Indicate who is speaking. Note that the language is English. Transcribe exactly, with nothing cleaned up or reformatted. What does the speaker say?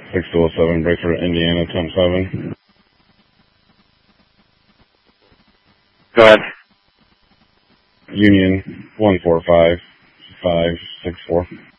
Speaker 1: six two oh seven, Breakford, Indiana, ten seven.
Speaker 2: Go ahead.
Speaker 1: Union, one four five five six four.